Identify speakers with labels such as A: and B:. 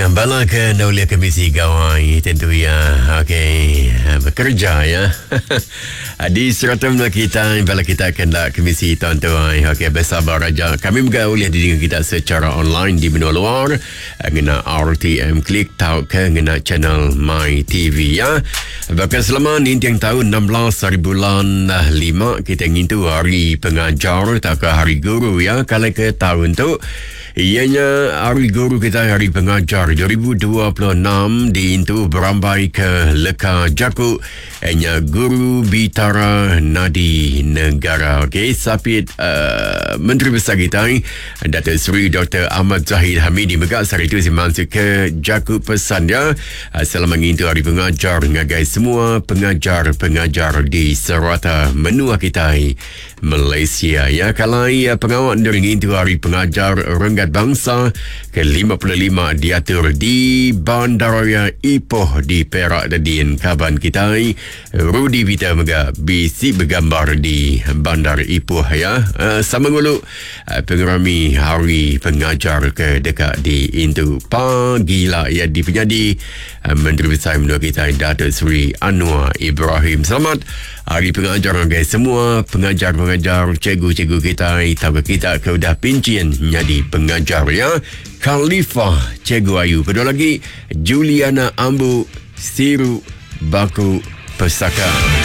A: bala ke naulia Komisi Gawai tentu ya bekerja ya di serata kita bala kita kena Komisi tuan-tuan bersabar aja kami boleh dengan kita secara online di benua luar ngena RTM klik tahu ke ngena channel My TV ya bahkan selama ni yang tahun 16 hari bulan 5 kita ngintu hari pengajar tak hari guru ya kalau ke tahun tu ianya hari guru kita hari pengajar 2026 diintu berambai ke Leka Jaku hanya guru Bitara Nadi Negara sapit Menteri Besar kita Datuk Seri Dr. Ahmad Zahid Hamidi megak hari itu masuk ke Jaku pesan dia selama ngintu hari pengajar ngagai semua pengajar-pengajar di serata menua kita Malaysia ya kalau pengawal dari ngintu hari pengajar Renggat Bangsa ke-55 diatur di Bandaraya Ipoh di Perak dan kaban kita Rudi Vita Mega bisi bergambar di Bandar Ipoh ya sama ngulu pengerami hari pengajar ke dekat di Intu Pagila ya di penyadi Menteri Besar menua kita Datuk Seri Anwar Ibrahim. Selamat hari pengajar guys semua pengajar-pengajar cikgu-cikgu kita tahu kita ke udah pincian jadi pengajar ya Khalifah Cikgu Ayu kedua lagi Juliana Ambu Siru Baku Pesaka.